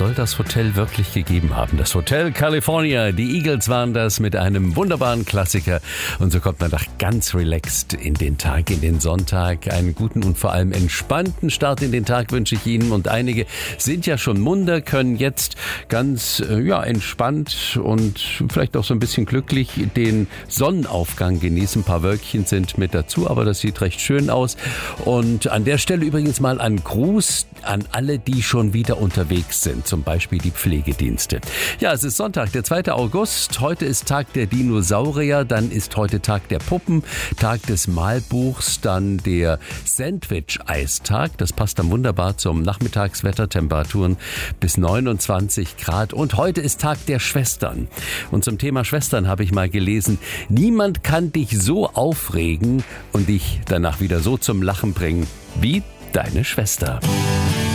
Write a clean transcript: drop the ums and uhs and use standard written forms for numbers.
soll das Hotel wirklich gegeben haben. Das Hotel California. Die Eagles waren das mit einem wunderbaren Klassiker. Und so kommt man doch ganz relaxed in den Tag, in den Sonntag. Einen guten und vor allem entspannten Start in den Tag wünsche ich Ihnen. Und einige sind ja schon munter, können jetzt ganz entspannt und vielleicht auch so ein bisschen glücklich den Sonnenaufgang genießen. Ein paar Wölkchen sind mit dazu, aber das sieht recht schön aus. Und an der Stelle übrigens mal ein Gruß an alle, die schon wieder unterwegs sind, zum Beispiel die Pflegedienste. Ja, es ist Sonntag, der 2. August. Heute ist Tag der Dinosaurier, dann ist heute Tag der Puppen, Tag des Malbuchs, dann der Sandwich-Eistag. Das passt dann wunderbar zum Nachmittagswetter, Temperaturen bis 29 Grad. Und heute ist Tag der Schwestern. Und zum Thema Schwestern habe ich mal gelesen, niemand kann dich so aufregen und dich danach wieder so zum Lachen bringen wie deine Schwester.